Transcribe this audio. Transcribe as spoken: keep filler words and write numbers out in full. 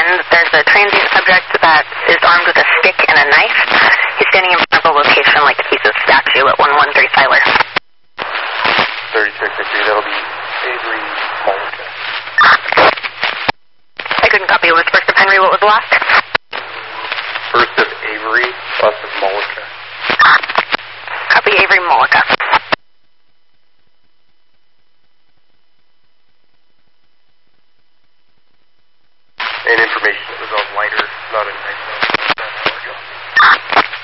ten, there's a transient subject that is armed with a stick and a knife. He's standing in front of a location like he's a statue at one one three Siler. thirty-six fifty, that'll be Avery Mullica. I couldn't copy. It was first of Henry. What was the last? First of Avery, last of Mullica. Copy Avery Mullica. And information that was on lighter, not a nice one.